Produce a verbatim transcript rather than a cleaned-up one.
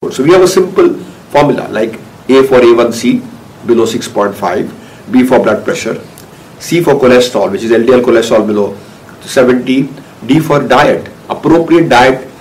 So we have a simple formula like A for A one C below six point five, B for blood pressure, C for cholesterol, which is L D L cholesterol below seventy, D for diet, appropriate diet